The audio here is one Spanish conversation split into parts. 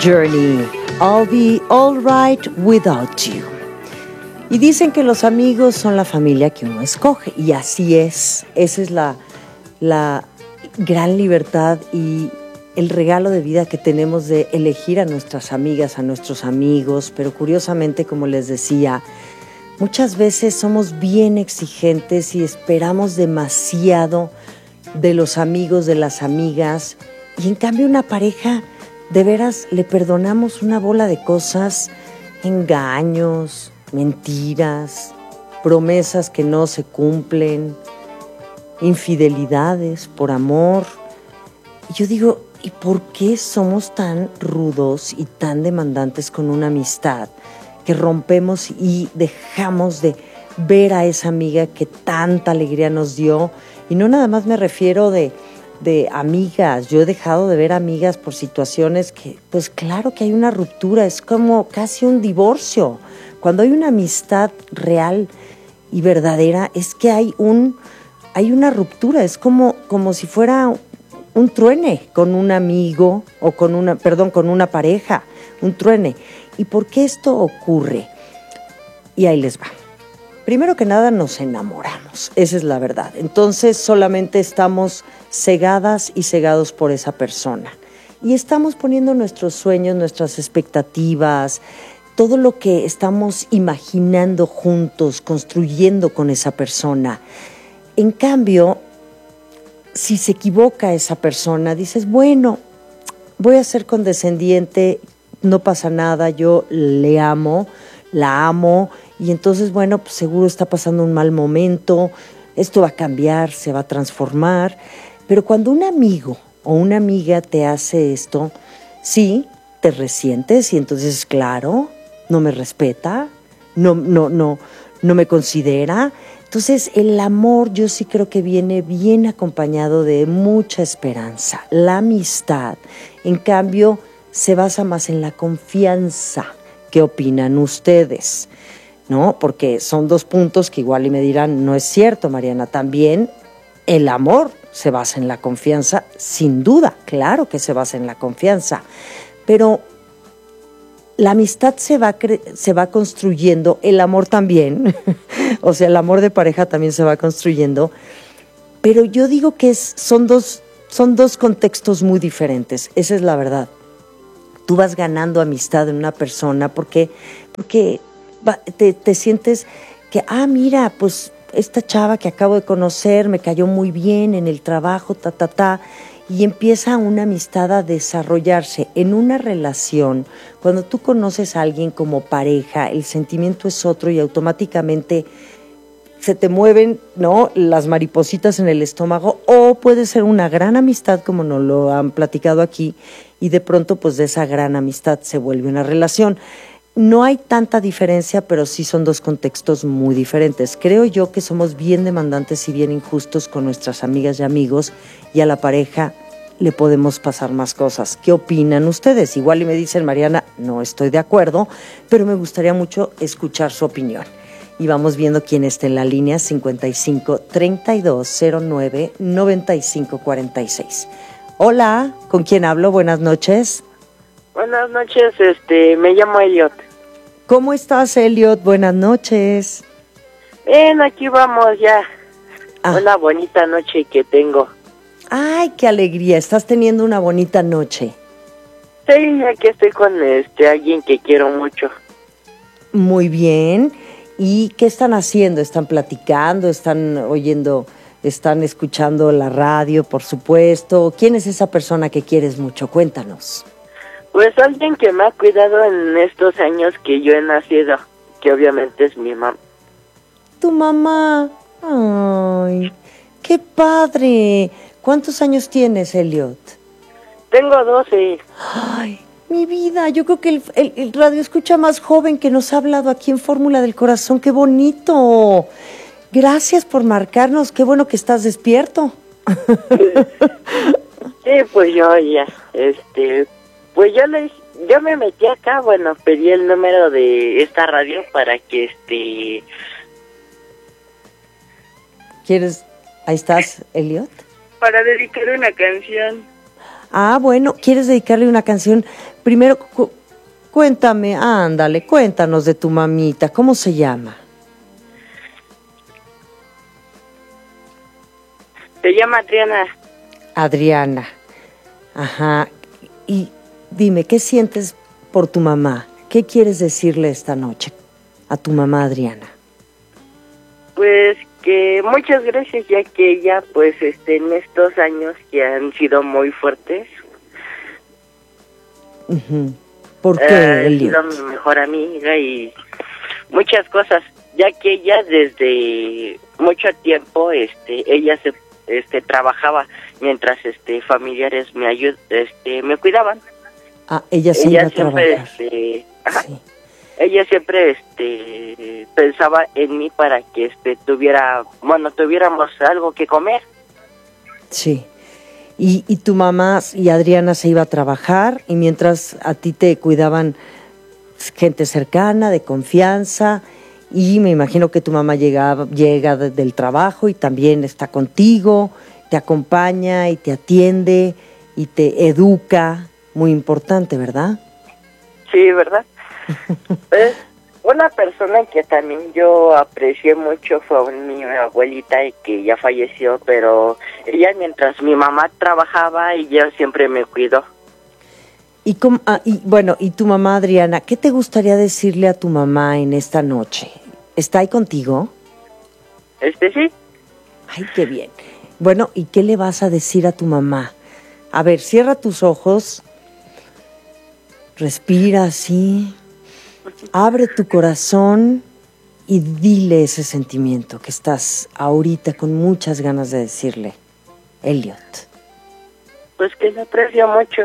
Journey. I'll be all right without you. Y dicen que los amigos son la familia que uno escoge. Y así es. Esa es la gran libertad y el regalo de vida que tenemos de elegir a nuestras amigas, a nuestros amigos. Pero curiosamente, como les decía, muchas veces somos bien exigentes y esperamos demasiado de los amigos, de las amigas. Y en cambio una pareja, de veras, le perdonamos una bola de cosas, engaños, mentiras, promesas que no se cumplen, infidelidades por amor. Y yo digo, ¿y por qué somos tan rudos y tan demandantes con una amistad que rompemos y dejamos de ver a esa amiga que tanta alegría nos dio? Y no nada más me refiero de amigas. Yo he dejado de ver amigas por situaciones que, pues claro que hay una ruptura, es como casi un divorcio. Cuando hay una amistad real y verdadera, es que hay una ruptura, es como si fuera un truene con un amigo o con una pareja, un truene. ¿Y por qué esto ocurre? Y ahí les va. Primero que nada nos enamoramos, esa es la verdad. Entonces solamente estamos cegadas y cegados por esa persona. Y estamos poniendo nuestros sueños, nuestras expectativas, todo lo que estamos imaginando juntos, construyendo con esa persona. En cambio, si se equivoca esa persona, dices, bueno, voy a ser condescendiente, no pasa nada, yo le amo, la amo, y entonces, bueno, pues seguro está pasando un mal momento, esto va a cambiar, se va a transformar. Pero cuando un amigo o una amiga te hace esto, sí, te resientes y entonces, claro, no me respeta, no me considera. Entonces, el amor yo sí creo que viene bien acompañado de mucha esperanza. La amistad, en cambio, se basa más en la confianza. ¿Qué opinan ustedes? ¿No? Porque son dos puntos que igual y me dirán, no es cierto, Mariana, también el amor se basa en la confianza, sin duda, claro que se basa en la confianza, pero la amistad se va construyendo, el amor también, o sea, el amor de pareja también se va construyendo, pero yo digo que son dos contextos muy diferentes, esa es la verdad. Tú vas ganando amistad en una persona porque te sientes que, mira, pues esta chava que acabo de conocer me cayó muy bien en el trabajo, y empieza una amistad a desarrollarse en una relación. Cuando tú conoces a alguien como pareja, el sentimiento es otro y automáticamente se te mueven, ¿no?, las maripositas en el estómago, o puede ser una gran amistad como nos lo han platicado aquí y de pronto pues de esa gran amistad se vuelve una relación. No hay tanta diferencia, pero sí son dos contextos muy diferentes. Creo yo que somos bien demandantes y bien injustos con nuestras amigas y amigos, y a la pareja le podemos pasar más cosas. ¿Qué opinan ustedes? Igual y me dicen, Mariana, no estoy de acuerdo, pero me gustaría mucho escuchar su opinión. Y vamos viendo quién está en la línea 55 32 09 95 46. Hola, ¿con quién hablo? Buenas noches. Buenas noches, me llamo Elliot. ¿Cómo estás, Elliot? Buenas noches. Bien, aquí vamos ya. Una bonita noche que tengo. Ay, qué alegría, estás teniendo una bonita noche. Sí, aquí estoy con alguien que quiero mucho. Muy bien. ¿Y qué están haciendo? ¿Están platicando? ¿Están oyendo? ¿Están escuchando la radio, por supuesto? ¿Quién es esa persona que quieres mucho? Cuéntanos. Pues alguien que me ha cuidado en estos años que yo he nacido, que obviamente es mi mamá. ¿Tu mamá? Ay, qué padre. ¿Cuántos años tienes, Elliot? Tengo 12. Ay, mi vida, yo creo que el radio escucha más joven que nos ha hablado aquí en Fórmula del Corazón. ¡Qué bonito! Gracias por marcarnos, qué bueno que estás despierto. Sí, pues yo ya, pues yo me metí acá, bueno, pedí el número de esta radio para que ¿Quieres? Ahí estás, Elliot. Para dedicar una canción. Ah, bueno, ¿quieres dedicarle una canción? Primero, cuéntame, ándale, cuéntanos de tu mamita, ¿cómo se llama? Se llama Adriana. Adriana. Ajá. Y dime, ¿qué sientes por tu mamá? ¿Qué quieres decirle esta noche a tu mamá Adriana? Pues que muchas gracias, ya que ella, pues, en estos años que han sido muy fuertes, ¿Por qué, ha Elliot? sido mi mejor amiga y muchas cosas, ya que ella desde mucho tiempo, ella se trabajaba mientras, familiares me cuidaban. Ah, ella se iba a siempre, trabajar. ajá. Sí. Ella siempre pensaba en mí para que tuviéramos algo que comer. Sí. Y tu mamá y Adriana se iba a trabajar y mientras a ti te cuidaban gente cercana, de confianza, y me imagino que tu mamá llega del trabajo y también está contigo, te acompaña y te atiende y te educa, muy importante, ¿verdad? Sí, ¿verdad? Pues, una persona que también yo aprecié mucho fue mi abuelita, que ya falleció, pero ella mientras mi mamá trabajaba, ella siempre me cuidó. Y bueno, y tu mamá Adriana, ¿qué te gustaría decirle a tu mamá en esta noche? ¿Está ahí contigo? Sí. Ay, qué bien. Bueno, ¿y qué le vas a decir a tu mamá? A ver, cierra tus ojos, respira así, abre tu corazón y dile ese sentimiento que estás ahorita con muchas ganas de decirle, Elliot. Pues que la aprecio mucho.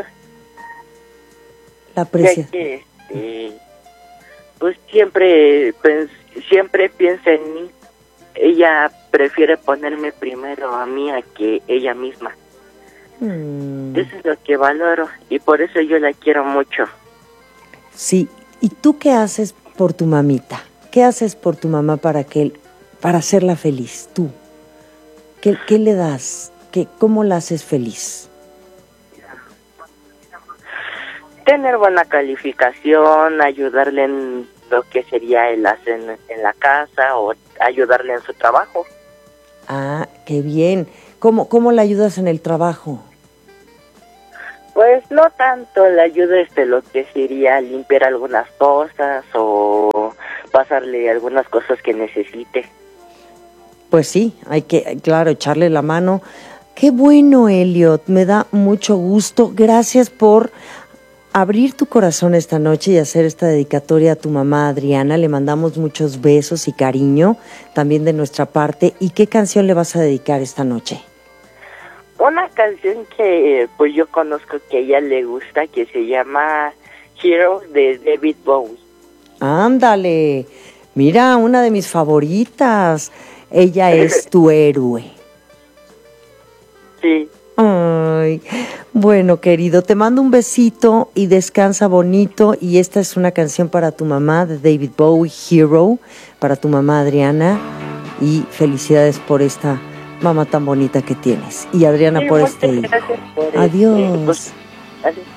La aprecia. Ya que, pues siempre piensa en mí. Ella prefiere ponerme primero a mí a que ella misma. Eso es lo que valoro y por eso yo la quiero mucho. Sí, ¿y tú qué haces por tu mamita? ¿Qué haces por tu mamá para hacerla feliz? Tú, ¿qué le das? ¿Cómo la haces feliz? Tener buena calificación, ayudarle en lo que sería en la casa o ayudarle en su trabajo. Ah, qué bien. ¿Cómo la ayudas en el trabajo? Pues no tanto, le ayudo lo que sería limpiar algunas cosas o pasarle algunas cosas que necesite. Pues sí, hay que, claro, echarle la mano. Qué bueno, Elliot, me da mucho gusto. Gracias por abrir tu corazón esta noche y hacer esta dedicatoria a tu mamá Adriana. Le mandamos muchos besos y cariño también de nuestra parte. ¿Y qué canción le vas a dedicar esta noche? Una canción que pues yo conozco que a ella le gusta, que se llama Hero de David Bowie. Ándale, mira, una de mis favoritas. Ella es tu héroe. Sí. Ay, bueno, querido, te mando un besito y descansa bonito. Y esta es una canción para tu mamá de David Bowie, Hero, para tu mamá Adriana. Y felicidades por esta mamá tan bonita que tienes. Y Adriana, Sí, por muchas este hijo. gracias por Adiós. Adiós.